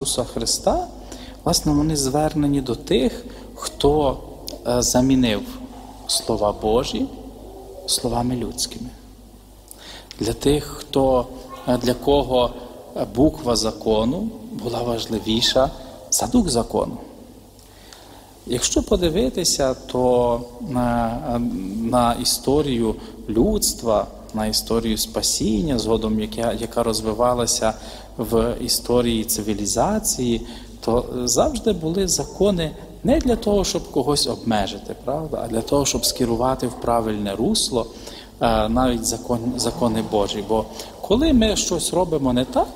Ісуса Христа, власне, вони звернені до тих, хто замінив слова Божі словами людськими. Для тих, для кого буква закону була важливіша за дух закону. Якщо подивитися, то на історію людства, на історію спасіння, згодом, яка розвивалася в історії цивілізації, то завжди були закони не для того, щоб когось обмежити, правда, а для того, щоб скерувати в правильне русло навіть закони Божі. Бо коли ми щось робимо не так,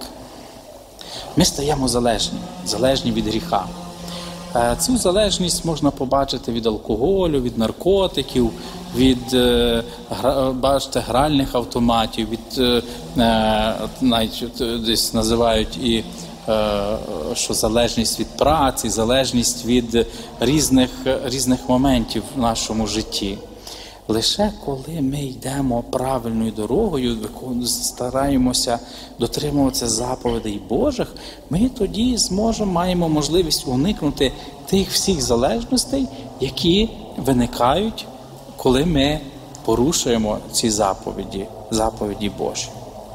ми стаємо залежні від гріха. Цю залежність можна побачити від алкоголю, від наркотиків, від, бачите, гральних автоматів, від, навіть десь називають і, що залежність від праці, залежність від різних моментів в нашому житті. Лише коли ми йдемо правильною дорогою, стараємося дотримуватися заповідей Божих, ми тоді маємо можливість уникнути тих всіх залежностей, які виникають, коли ми порушуємо ці заповіді Божі.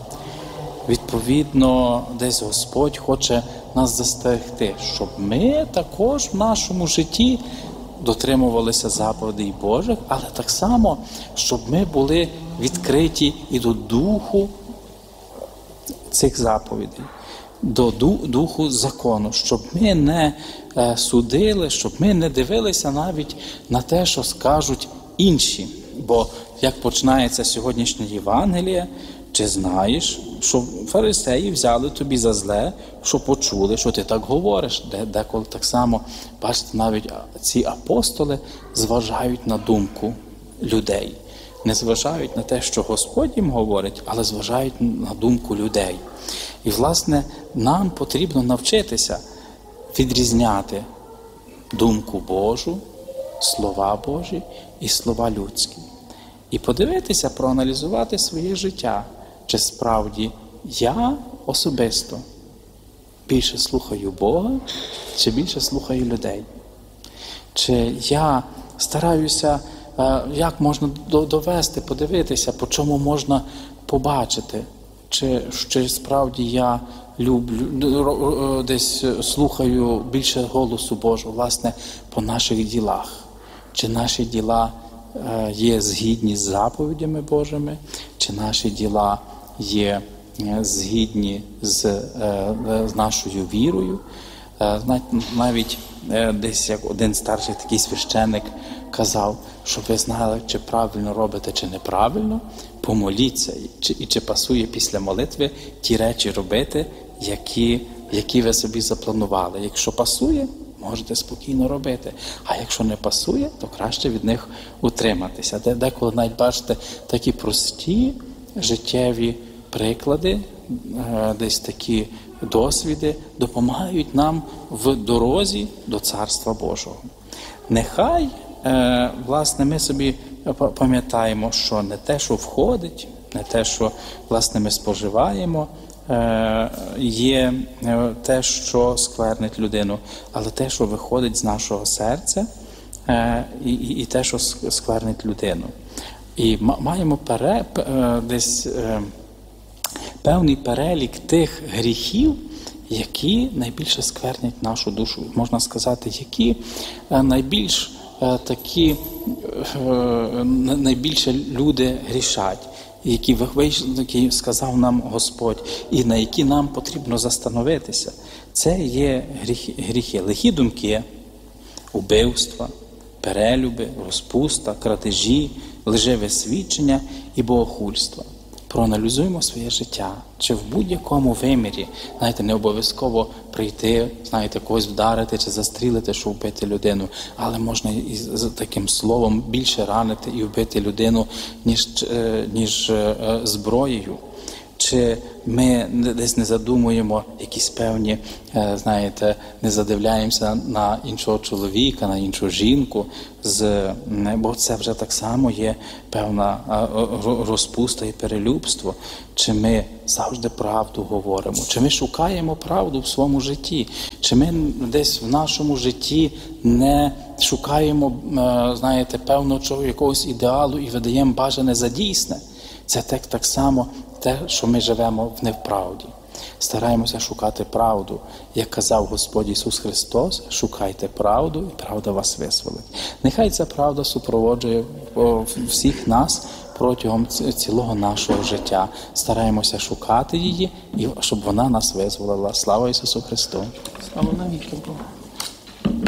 Відповідно, десь Господь хоче нас застерегти, щоб ми також в нашому житті дотримувалися заповідей Божих, але так само, щоб ми були відкриті і до духу цих заповідей, до духу закону, щоб ми не судили, щоб ми не дивилися навіть на те, що скажуть інші. Бо як починається сьогоднішнє Євангеліє, чи знаєш, що фарисеї взяли тобі за зле, що почули, що ти так говориш. Деколи так само, бачите, навіть ці апостоли зважають на думку людей. Не зважають на те, що Господь їм говорить, але зважають на думку людей. І, власне, нам потрібно навчитися відрізняти думку Божу, слова Божі і слова людські. І подивитися, проаналізувати своє життя. Чи справді я особисто більше слухаю Бога, чи більше слухаю людей? Чи я стараюся, як можна довести, подивитися, по чому можна побачити? Чи справді я десь слухаю більше голосу Божого, власне, по наших ділах? Чи наші діла є згідні з заповідями Божими, чи наші діла є згідні з нашою вірою. Навіть десь як один старший такий священник казав, щоб ви знали, чи правильно робите, чи неправильно, помоліться, і чи пасує після молитви ті речі робити, які ви собі запланували. Якщо пасує, можете спокійно робити. А якщо не пасує, то краще від них утриматися. Деколи навіть бачите такі прості життєві приклади, десь такі досвіди допомагають нам в дорозі до Царства Божого. Нехай, власне, ми собі пам'ятаємо, що не те, що входить, не те, що, власне, ми споживаємо, є те, що сквернить людину, але те, що виходить з нашого серця, і те, що сквернить людину. І маємо десь певний перелік тих гріхів, які найбільше сквернять нашу душу. Можна сказати, які найбільше люди грішать, які сказав нам Господь, і на які нам потрібно застановитися. Це є гріхи. Лихі думки, убивства, перелюби, розпуста, крадежі, лживе свідчення і богохульство. Проаналізуємо своє життя, чи в будь-якому вимірі, знаєте, не обов'язково прийти, знаєте, когось вдарити чи застрілити, щоб вбити людину, але можна і з таким словом більше ранити і вбити людину, ніж зброєю. Чи ми десь не задумуємо якісь певні, знаєте, не задивляємося на іншого чоловіка, на іншу жінку, бо це вже так само є певна розпуста і перелюбство. Чи ми завжди правду говоримо, чи ми шукаємо правду в своєму житті, чи ми десь в нашому житті не шукаємо, знаєте, певного якогось ідеалу і видаємо бажане за дійсне. Це так само те, що ми живемо в невправді. Стараємося шукати правду. Як казав Господь Ісус Христос, шукайте правду, і правда вас визволить. Нехай ця правда супроводжує всіх нас протягом цілого нашого життя. Стараємося шукати її, і щоб вона нас визволила. Слава Ісусу Христу! Слава навіки Богу!